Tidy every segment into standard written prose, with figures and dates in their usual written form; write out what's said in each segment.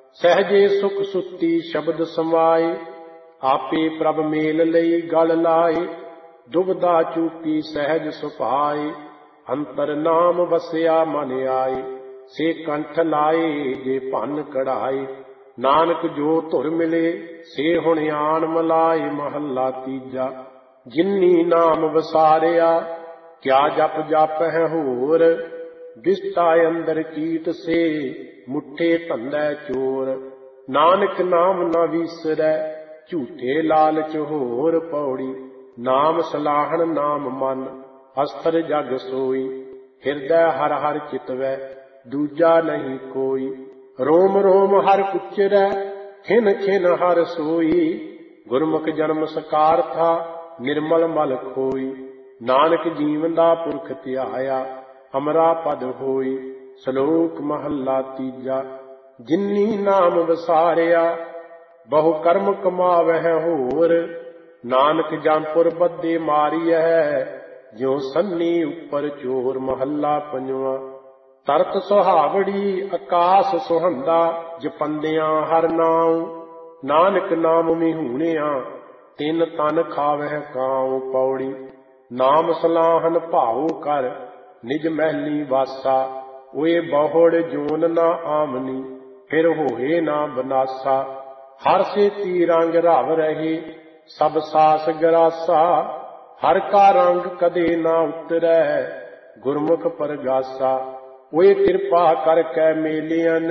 सहजे सुख सुती शब्द समाए, आपे प्रभ मेल लई गल लाए। दुबदा चूकी सहज सुभाए, अंतर नाम वसिया मन आए। से कंठ लाए जे भन कढ़ाए, नानक जो धुर मिले से हुण आन मलाए। महला तीजा। जिन्नी नाम वसारिया, क्या जप जप है होर। बिस्टा अंदर कीट से, मुठे धंधै चोर। नानक नाम न विसरै, झूठे लालच होर। पौड़ी। नाम सलाहन नाम मन, अस्त्र जग सोई। हिरदै हर हर चितवै, दूजा नहीं कोई। रोम रोम हर उच्चरै, खिन खिन हर सोई। गुरमुख जन्म सकार था, निर्मल मल खोई। नानक जीवन दा पुरख ਧਿਆਇਆ, अमरा पद होई। श्लोक महला तीजा। जिन्नी नाम वसारिया, बहु कर्म कमावਹਿ होर। नानक जमपुर बद्दे मारियੈ, ज्यों सन्नी उपर चोर। महला पंजवा। तरत सुहावड़ी आकाश सुहंदा, जपंदियां हर नाम। नानक नाम मिहूणिया, तिन तन खावਹਿ काऊ। पौड़ी। नाम सलाहन भाऊ कर, निज महली वासा। ओए बहुड़ जोन ना आमनी, फिर होए ना बनासा। हर से रंग रव रहे, सब सास गरासा। हर का रंग कदे ना उतरै, गुरमुख परगासा। ओए कृपा करकै मेलियन,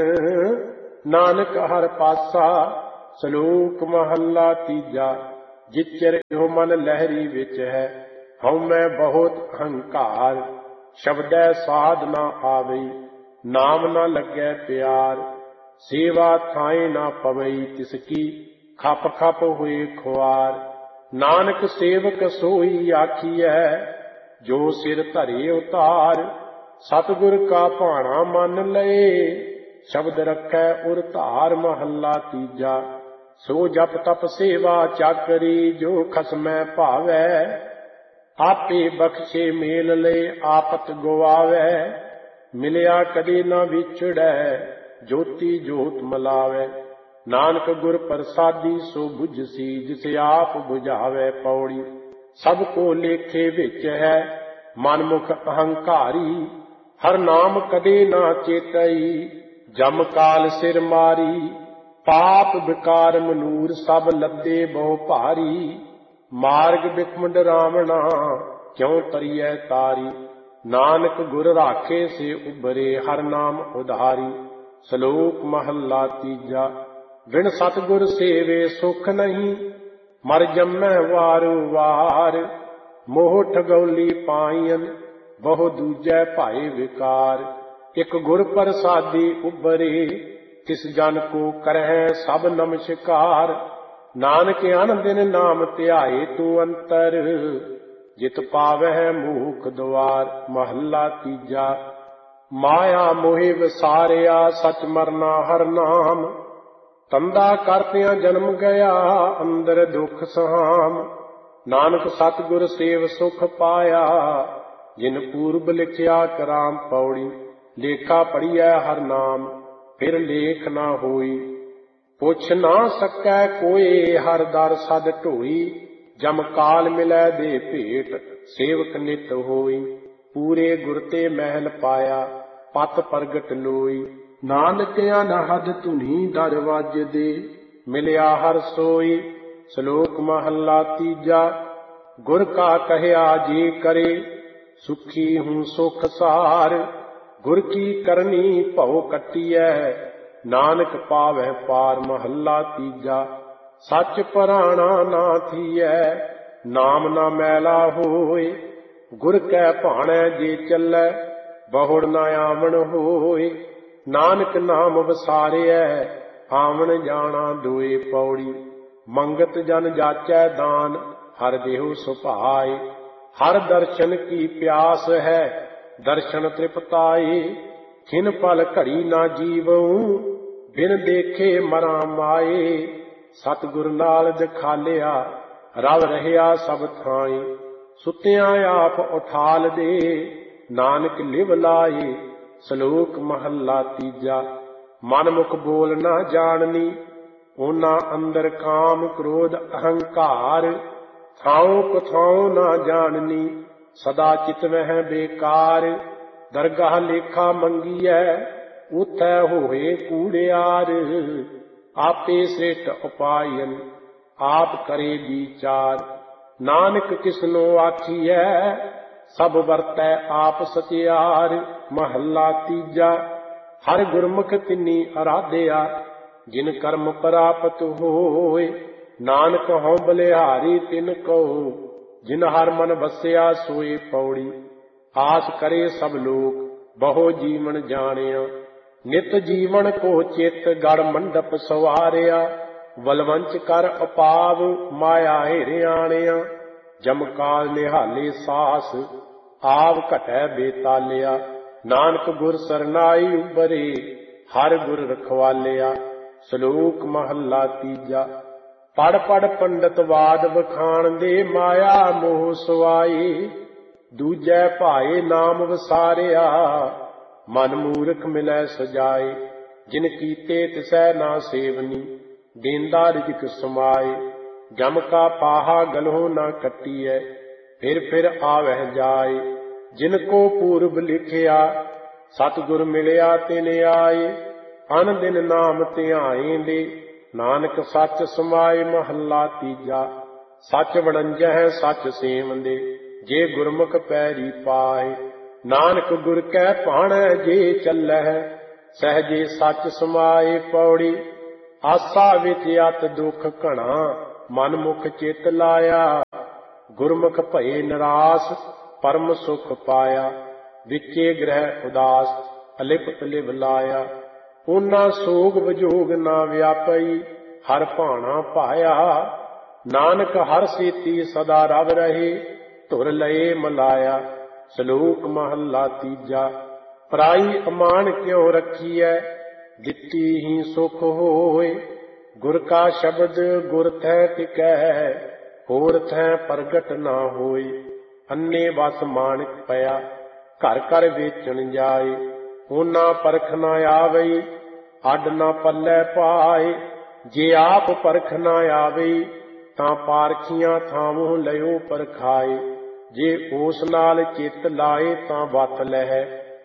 नानक हर पासा। श्लोक महला तीजा। जिचर इहो मन लहरी विच है, हਉ मैं बहुत अहंकार। शब्दै साध ना आवई, नाम ना लगै प्यार। सेवा थाए ना पवई तिसकी, खप खप हुए खुआर। नानक सेवक सोई आखियै, जो सिर धरे उतार। सतगुर का भाणा मन लए, शब्द रखै उर धार। महला तीजा। सो जप तप सेवा चाकरी, जो खसमै भावै। आपे बख्शे मेल लए, आपत गवावै। मिलिया कदे न विछड़ै, ज्योति जोत मलावै। नानक गुर प्रसादी सो बुझसी, जिसे आप बुझावै। पौड़ी। सब को लेखे विच है, मनमुख अहंकारी। हर नाम कदे ना चेतई, जम काल सिर मारी। पाप विकार मनूर, सब लद्दे बहु भारी। मार्ग बिखम डरावना, क्यों तरियै तारी। नानक गुर राखे से उबरे, हर नाम उधारी। श्लोक महला तीजा। बिन सतगुर सेवे सुख नहीं, मर जमै वारु वार। मोह ठगौली पाईयन, बहु दूजै भाए विकार। एक गुर प्रसादी उबरे, तिस जन को करਹਿ सब नमस्कार। नानक अन दिन नाम ਧਿਆਏ तू अंतर, जित पावਹਿ मूख द्वार। महला तीजा। माया मोहि विसारिया, सच मरना हर नाम। तंदा करतियां जन्म गया, अंदर दुख सहाम। नानक सतगुर सेव सुख पाया, जिन पूर्व लिखिया कराम। पौड़ी। लेखा पढ़िया हर नाम, फिर लेख ना होई। पुछ ना सकै कोई, हर दर सद ढोई। जम काल मिलै दे भेट, सेवक नित होई। पूरे गुर ते महल पाया, पत प्रगट लोई। नानक अनहद धुनी दरवाजे दे, मिलिया हर सोई। श्लोक महला तीजा। गुर का कहया जे करे, सुखी हूँ सुख सार। गुर की करनी भਉ कटियै, नानक पावै पार। महला तीजा। सच पराणा ना थीयै, नाम ना मैला होए। गुर कै भाणै जे ਚੱਲੈ, बहुड़ ना आवन होए। नानक नाम वसारिਐ, आवन जाना दोए। पौड़ी। मंगत जन जाचै दान, हर देहु सुभाए। हर दर्शन की प्यास है, दर्शन तृप्ताए। खिन पल घड़ी ना जीवऊं, बिन देखे मरा माए। सतगुर नाल दिखालिया, रव ਰਹਿਆ सब ਥਾਏ। ਸੁੱਤਿਆਂ ਆਪ ਉਠਾਲ ਦੇ, ਨਾਨਕ ਲਿਵ ਲਾਏ। श्लोक महला तीजा। ਮਨ ਮੁਖ ਬੋਲ ਨਾ ਜਾਣਨੀ। ਉਹਨਾਂ ਅੰਦਰ ਕਾਮ ਕ੍ਰੋਧ ਅਹੰਕਾਰ, ਥਾਉ ਕਥਾਉ ਨਾ ਜਾਣਨੀ। ਸਦਾ ਚਿਤ ਵਹਿ ਬੇਕਾਰ, ਦਰਗਾਹ ਲੇਖਾ ਮੰਗੀਐ, ਉਥੈ ਹੋਏ ਕੂੜਿਆਰ। ਆਪੇ ਸ੍ਰਿਸ਼ਟ ਉਪਾਇਨ, ਆਪ ਕਰੇ ਵਿਚਾਰ। ਨਾਨਕ ਕਿਸਨੋ ਆਖੀਐ, ਸਭ ਵਰਤੈ ਆਪ ਸਚਿਆਰ। ਮਹੱਲਾ ਤੀਜਾ। ਹਰ ਗੁਰਮੁਖ ਤਿਨੀ ਅਰਾਧਿਆ, ਜਿਨ ਕਰਮ ਪ੍ਰਾਪਤ ਹੋਏ। ਨਾਨਕ ਹਉ ਬਲਿਹਾਰੀ ਤਿਨ ਕਉ, ਜਿਨ ਹਰ ਮਨ ਵਸਿਆ ਸੋਏ ਪੌੜੀ। ਆਸ ਕਰੇ ਸਭ ਲੋਕ, ਬਹੁ ਜੀਵਨ ਜਾਣਿਆ। ਨਿਤ ਜੀਵਨ ਕੋ ਚਿਤ ਗੜ ਮੰਡਪ ਸਵਾਰਿਆ। ਵਲਵੰਚ ਕਰ ਅਪਾਵ, ਮਾਇਆ ਹਿਰਿਆਣਿਆ। ਜਮਕਾਲ ਨਿਹਾਲੇ ਸਾਸ, ਆਵ ਘਟੈ ਬੇਤਾਲਿਆ। ਨਾਨਕ ਗੁਰ ਸਰਨਾਈ ਉਬਰੇ, ਹਰ ਗੁਰ ਰਖਵਾਲਿਆ। ਸ਼ਲੋਕ ਮਹੱਲਾ ਤੀਜਾ। ਪੜ ਪੜ ਪੰਡਤ ਵਾਦ ਵਖਾਣ ਦੇ, ਮਾਇਆ ਮੋਹ ਸੁਆਏ। ਦੂਜੈ ਭਾਏ ਨਾਮ ਵਸਾਰਿਆ, ਮਨ ਮੂਰਖ ਮਿਲੈ ਸਜਾਏ। ਜਿਨ ਕੀਤੇ ਤਿਸੈ ਨਾ ਸੇਵਨੀ, ਦੇਂਦਾ ਰਿਜਕ ਸਮਾਏ। ਜਮ ਕਾ ਪਾਹਾ ਗਲਹੁ ਨਾ ਕੱਟੀਐ, ਫਿਰ ਆਵਹਿ ਜਾਏ। ਜਿਨ ਕੋ ਪੂਰਬ ਲਿਖਿਆ, ਸਤਿਗੁਰ ਮਿਲਿਆ ਤਿਨ ਆਏ। ਅਨ ਦਿਨ ਨਾਮ ਧਿਆਏਂਦੇ, ਨਾਨਕ ਸੱਚ ਸਮਾਏ। ਮਹੱਲਾ ਤੀਜਾ। ਸੱਚ ਵੜੰਜਹਿ ਸੱਚ ਸੇਵੰਦੇ, ਜੇ ਗੁਰਮੁਖ ਪੈਰੀ ਪਾਏ। ਨਾਨਕ ਗੁਰ ਕੈ ਭਾਣੈ ਜੇ ਚੱਲਹਿ, ਸਹਿਜੇ ਸੱਚ ਸਮਾਏ। ਪੌੜੀ। ਆਸਾ ਵਿੱਚ ਅਤ ਦੁਖ ਘਣਾ, ਮਨ ਮੁਖ ਚਿਤ ਲਾਇਆ। ਗੁਰਮੁਖ ਭਏ ਨਿਰਾਸ, ਪਰਮ ਸੁਖ ਪਾਇਆ। ਵਿਚੇ ਗ੍ਰਹਿ ਉਦਾਸ, ਅਲਿਪਤ ਲਿਵ ਲਾਇਆ। ਉਹਨਾਂ ਸੋਗ ਵਿਜੋਗ ਨਾ ਵਿਆਪਈ, ਹਰ ਭਾਣਾ ਪਾਇਆ। ਨਾਨਕ ਹਰ ਸੇਤੀ ਸਦਾ ਰਵ ਰਹੇ, ਧੁਰ ਲਏ ਮਲਾਇਆ। ਸ਼ਲੋਕ ਮਹੱਲਾ ਤੀਜਾ। ਪਰਾਈ ਅਮਾਨ ਕਿਉ ਰੱਖੀਐ, ਦਿੱਤੀ ਹੀ ਸੁਖ ਹੋਏ। ਗੁਰ ਕਾ ਸ਼ਬਦ ਗੁਰ ਥੈ ਟਿਕੈ, ਹੋਰ ਥੈ ਪ੍ਰਗਟ ਨਾ ਹੋਏ। ਅੰਨੇ ਵਸ ਮਾਣਿਕ ਪਿਆ, ਘਰ ਘਰ ਵੇਚਣ ਜਾਏ। ਉਹਨਾਂ ਪਰਖ ਨਾ ਆਵਈ, ਅੱਡ ਨਾ ਪੱਲੇ ਪਾਏ। ਜੇ ਆਪ ਪਰਖ ਨਾ ਆਵਈ, ਤਾਂ ਪਾਰਖੀਆਂ ਥਾਵੋਂ ਲਿਓ ਪਰਖਾਏ। ਜੇ ਉਸ ਨਾਲ ਚਿੱਤ ਲਾਏ, ਤਾਂ ਵਤ ਲਹਿ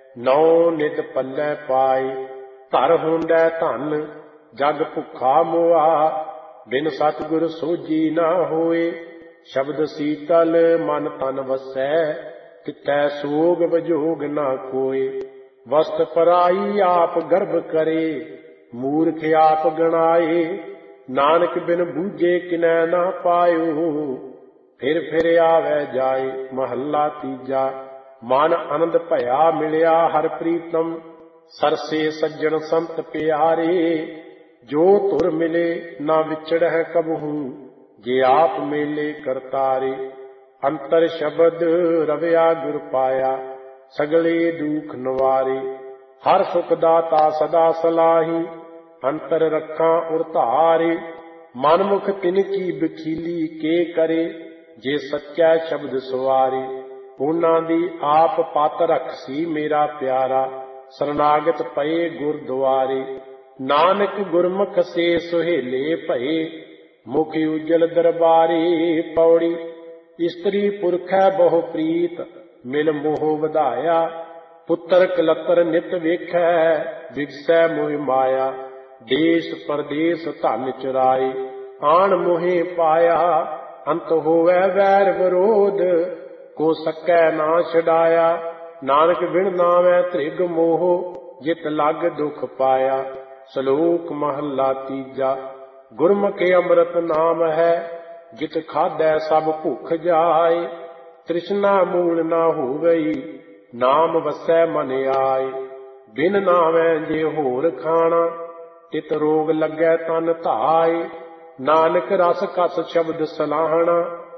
ਨੌ ਨਿਤ ਪੱਲੇ ਪਾਏ। ਧਰ ਹੁੰਦੈ ਧਨ, ਜਗ ਭੁੱਖਾ ਮੋਆ। ਬਿਨ ਸਤਿਗੁਰ ਸੋਝੀ ਨਾ ਹੋਏ। ਸ਼ਬਦ ਸੀਤਲ, ਮਨ ਤਨ ਵਸੈ। ਕਿਤੈ ਸੋਗ ਵਿਜੋਗ ਨਾ ਕੋਏ। ਵਸਤ ਪਰਾਈ ਆਪ ਗਰਭ ਕਰੇ, ਮੂਰਖ ਆਪ ਗਣਾਏ। ਨਾਨਕ ਬਿਨ ਬੂਝੇ ਕਿਨੈ ਨਾ ਪਾਇਓ, ਫਿਰ ਆਵੈ ਜਾਏ। ਮਹੱਲਾ ਤੀਜਾ। ਮਨ ਆਨੰਦ ਭਇਆ ਮਿਲਿਆ ਹਰ ਪ੍ਰੀਤਮ, ਸਰਸੇ ਸੱਜਣ ਸੰਤ ਪਿਆਰੇ। ਜੋ ਧੁਰ ਮਿਲੇ ਨਾ ਵਿਛੜਹਿ ਕਬਹੂ, ਜੇ ਆਪ ਮੇਲੇ ਕਰਤਾਰੇ। ਅੰਤਰ ਸ਼ਬਦ ਰਵਿਆ ਗੁਰ ਪਾਇਆ, ਸਗਲੇ ਦੁਖ ਨਿਵਾਰੇ। ਹਰ ਸੁਖ ਦਾਤਾ ਸਦਾ ਸਲਾਹੀ, ਅੰਤਰ ਰੱਖਾਂ ਉਰ ਧਾਰੇ। ਮਨ ਮੁਖ ਤਿਨ ਕੀ ਬਖੀਲੀ ਕੇ ਕਰੇ, ਜੇ ਸੱਚਾ ਸ਼ਬਦ ਸਵਾਰੇ। ਉਹਨਾਂ ਦੀ ਆਪ ਪਤ ਰਖਸੀ ਮੇਰਾ ਪਿਆਰਾ, ਸਰਨਾਗਤ ਪਏ ਗੁਰਦੁਆਰੇ। ਨਾਨਕ ਗੁਰਮੁਖ ਸੇ ਸੁਹੇਲੇ ਭਏ, ਮੁਖ ਉਜਲ ਦਰਬਾਰੇ। ਪੌੜੀ। ਇਸਤਰੀ ਪੁਰਖੈ ਬਹੁ ਪ੍ਰੀਤ, ਮਿਲ ਮੋਹ ਵਧਾਇਆ। ਪੁੱਤਰ ਕਲਤਰ ਨਿਤ ਵੇਖੈ, ਵਿਗਸੈ ਮੋਹ ਮਾਇਆ। ਦੇਸ ਪਰਦੇਸ ਧਨ ਚੁਰਾਏ, ਆਣ ਮੋਹੇ ਪਾਇਆ। ਅੰਤ ਹੋਵੈ ਵੈਰ ਵਿਰੋਧ, ਕੋ ਸਕੈ ਨਾ ਛਡਾਇਆ। ਨਾਨਕ ਬਿਨ ਨਾਵੈ ਤ੍ਰਿਗ ਮੋਹ, ਜਿਤ ਲਗ ਦੁਖ ਪਾਇਆ। ਸ਼ਲੋਕ ਮਹੱਲਾ ਤੀਜਾ। ਗੁਰਮੁਖ ਅੰਮ੍ਰਿਤ ਨਾਮ ਹੈ, ਜਿਤ ਖਾਧੈ ਸਭ ਭੁੱਖ ਜਾਏ। ਤ੍ਰਿਸ਼ਨਾ ਮੂਲ ਨਾ ਹੋਵਈ, ਨਾਮ ਵਸੈ ਮਨ ਆਏ। ਬਿਨ ਨਾਵੈ ਜੇ ਹੋਰ ਖਾਣਾ, ਤਿਤ ਰੋਗ ਲੱਗੈ ਤਨ ਧਾਏ। ਨਾਨਕ ਰਸ ਕਸ ਸ਼ਬਦ ਸਲਾਹਣਾ,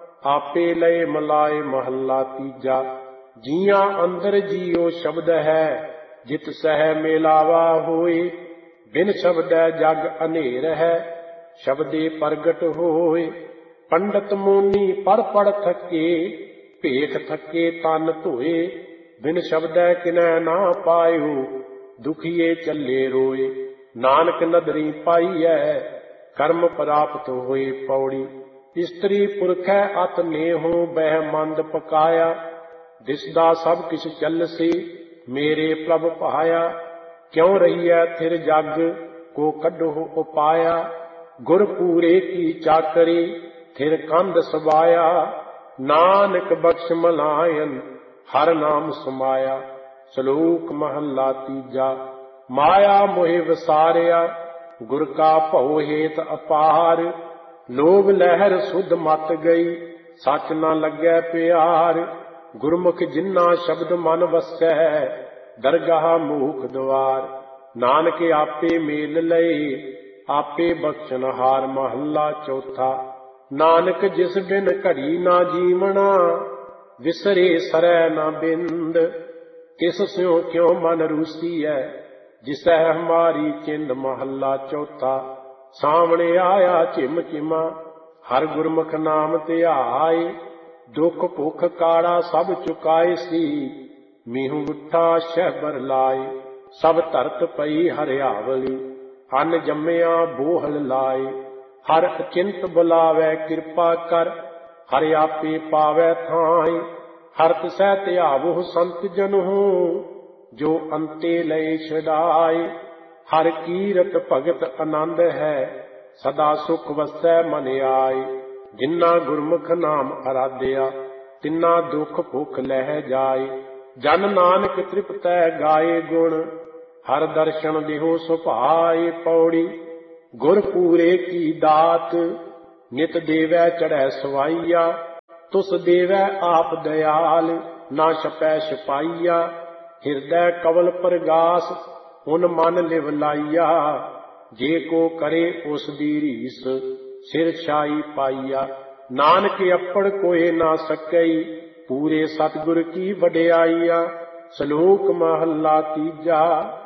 ਆਪੇ ਲਏ ਮਲਾਏ। ਮਹੱਲਾ ਤੀਜਾ। ਜੀਆਂ ਅੰਦਰ ਜੀਉ ਸ਼ਬਦ ਹੈ, ਜਿਤ ਸਹਿ ਮੇਲਾਵਾ ਹੋਏ। ਬਿਨ ਸ਼ਬਦੈ ਜਗ ਅਨੇਰ ਹੈ, ਸ਼ਬਦੇ ਪ੍ਰਗਟ ਹੋਏ। ਪੰਡਤ ਮੋਨੀ ਪਰ ਪੜ ਥਕੇ, ਭੇਖ ਥਕੇ ਤਨ ਧੋਏ। ਬਿਨ ਸ਼ਬਦੈ ਕਿਨੈ ਨਾ ਪਾਇਓ, ਦੁਖੀਏ ਚੱਲੇ ਰੋਏ। ਨਾਨਕ ਨਦਰੀ ਪਾਈਐ ਕਰਮ ਪ੍ਰਾਪਤ ਹੋਏ। ਪੌੜੀ ਇਸਤਰੀ ਪੁਰਖੈ ਅਤ ਨੇਹੋ ਬਹਿ ਮੰਦ ਪਕਾਇਆ। ਦਿਸਦਾ ਸਭ ਕਿਛ ਚੱਲਸੀ ਮੇਰੇ ਪ੍ਰਭ ਭਾਇਆ। ਕਿਉ ਰਹੀਐ ਥਿਰ ਜਗ ਕੋ ਕੱਢੋ ਉਪਾਇਆ। ਗੁਰ ਪੂਰੇ ਕੀ ਚਾਕਰੀ ਥਿਰ ਕੰਧ ਸਵਾਇਆ। ਨਾਨਕ ਬਖਸ਼ ਮਲਾਇਨ ਹਰ ਨਾਮ ਸਮਾਇਆ। ਸ਼ਲੋਕ ਮਹੱਲਾ ਤੀਜਾ। ਮਾਇਆ ਮੋਹਿ ਵਿਸਾਰਿਆ ਗੁਰ ਕਾ ਭਉ ਹੇਤ ਅਪਾਰ। ਲੋਭ ਲਹਿਰ ਸੁਧ ਮਤ ਗਈ ਸੱਚ ਨਾ ਲੱਗੈ ਪਿਆਰ। ਗੁਰਮੁਖ ਜਿਨ੍ਹਾਂ ਸ਼ਬਦ ਮਨ ਵਸੈ ਦਰਗਾਹ ਮੂਖ ਦੁਆਰ। ਨਾਨਕ ਆਪੇ ਮੇਲ ਲਏ ਆਪੇ ਬਖਸ਼ਨਹਾਰ। ਮਹੱਲਾ ਚੌਥਾ। ਨਾਨਕ ਜਿਸ ਬਿਨ ਘੜੀ ਨਾ ਜੀਵਣਾ ਵਿਸਰੇ ਸਰੈ ਨਾ ਬਿੰਦ। ਤਿਸ ਸਿਉ ਕਿਉ ਮਨ ਰੂਸੀਐ ਜਿਸੈ ਹਮਾਰੀ ਚਿੰਦ। ਮਹੱਲਾ ਚੌਥਾ। ਸਾਵਣੇ ਆਇਆ ਝਿਮ ਝਿਮਾ ਹਰ ਗੁਰਮੁਖ ਨਾਮ ਧਿਆਏ। ਦੁੱਖ ਭੁੱਖ ਕਾੜਾ ਸਭ ਚੁਕਾਏ ਸੀ ਮੀਹੂ ਉੱਠਾ ਸ਼ਹਿਬਰ ਲਾਏ। ਸਭ ਧਰਤ ਪਈ ਹਰਿਆਵਲੀ ਅੰਨ ਜੰਮਿਆ ਬੋਹਲ ਲਾਏ। ਹਰ ਅਚਿੰਤ ਬੁਲਾਵੈ ਕਿਰਪਾ ਕਰ ਹਰਿ ਆਪੇ ਪਾਵੈ ਥਾਈ। ਹਰ ਤਿਸੈ ਧਿਆਵਹੁ ਸੰਤ ਜਨਹੁ ਜੋ ਅੰਤੇ ਲਏ ਛਡਾਏ। ਹਰ ਕੀਰਤ ਭਗਤ ਆਨੰਦ ਹੈ ਸਦਾ ਸੁਖ ਵਸੈ ਮਨ ਆਏ। ਜਿਨ੍ਹਾਂ ਗੁਰਮੁਖ ਨਾਮ ਅਰਾਧਿਆ ਤਿਨਾਂ ਦੁੱਖ ਭੁੱਖ ਲਹਿ ਜਾਏ। ਜਨ ਨਾਨਕ ਤ੍ਰਿਪਤੈ ਗਾਏ ਗੁਣ ਹਰ ਦਰਸ਼ਨ ਦਿਹੁ ਸੁਭਾਏ। ਪੌੜੀ ਗੁਰ ਪੂਰੇ ਕੀ ਦਾਤ ਨਿਤ ਦੇਵੈ ਚੜ੍ਹੈ ਸਵਾਈਆ। ਤੁਸ ਦੇਵੈ ਆਪ ਦਇਆਲ ਨਾ ਛਪੈ ਛਪਾਈਆ। ਹਿਰਦੈ ਕਵਲ ਪ੍ਰਗਾਸ ਹੁਨ ਮਨ ਲਿਵ ਲਾਈਆ। ਜੇ ਕੋ ਕਰੇ ਉਸ ਦੀ ਰੀਸ ਸਿਰ ਛਾਈ ਪਾਈਆ। ਨਾਨਕ ਅੱਪੜ ਕੋਏ ਨਾ ਸਕਈ ਪੂਰੇ ਸਤਿਗੁਰ ਕੀ ਵਡਿਆਈਆ। ਸ਼ਲੋਕ ਮਹੱਲਾ ਤੀਜਾ।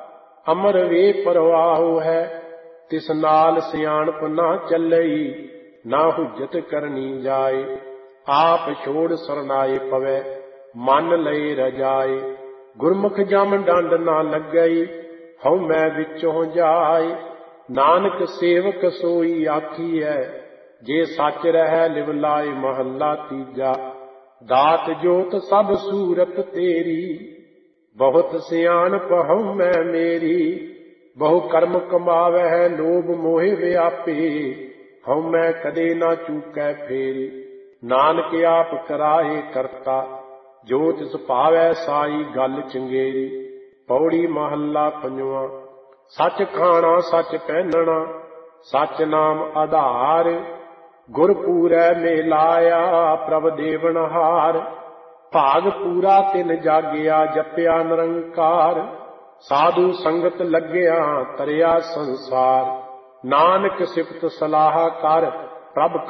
ਅਮਰ ਵੇ ਪਰਵਾਹੁ ਹੈ ਤਿਸ ਨਾਲ ਸਿਆਣਪ ਨਾ ਚੱਲਈ। ਨਾ ਹੁਜਤ ਕਰਨੀ ਜਾਏ ਆਪ ਛੋੜ ਸਰਨਾਏ ਪਵੈ ਮਨ ਲਏ ਰਜਾਏ। ਗੁਰਮੁਖ ਜਮ ਡੰਡ ਨਾ ਲੱਗਈ ਹਉ ਮੈਂ ਵਿੱਚੋਂ ਜਾਏ। ਨਾਨਕ ਸੇਵਕ ਸੋਈ ਆਖੀਐ ਜੇ ਸੱਚ ਰਹਿ ਲਿਵ ਲਾਏ। ਮਹੱਲਾ ਤੀਜਾ। ਦਾਤ ਜੋਤ ਸਭ ਸੂਰਤ ਤੇਰੀ ਬਹੁਤ ਸਿਆਣਪ ਹਉ ਮੈਂ ਮੇਰੀ। ਬਹੁ ਕਰਮ ਕਮਾਵੈ ਲੋਭ ਮੋਹਿ ਵਿਆਪੇ ਹਉ ਮੈਂ ਕਦੇ ਨਾ ਚੂਕੈ ਫੇਰੀ। ਨਾਨਕ ਆਪ ਕਰਾਏ ਕਰਤਾ ਜੋ ਤਿਸ ਭਾਵੈ ਸਾਈ ਗੱਲ ਚੰਗੇਰੀ। ਪੌੜੀ ਮਹੱਲਾ ਪੰਜਵਾਂ। ਸੱਚ ਖਾਣਾ ਸੱਚ ਪਹਿਨਣਾ ਸੱਚ ਨਾਮ ਆਧਾਰ। ਗੁਰ ਪੂਰੈ ਮੇਲਾਇਆ ਪ੍ਰਭ ਦੇਵਨਹਾਰ। ਭਾਗ ਪੂਰਾ ਤਿਨ ਜਾਗਿਆ ਜਪਿਆ ਨਿਰੰਕਾਰ। ਸਾਧੂ ਸੰਗਤ ਲੱਗਿਆ ਤਰਿਆ ਸੰਸਾਰ। ਨਾਨਕ ਸਿਫਤ ਸਲਾਹ ਕਰ ਪ੍ਰਭ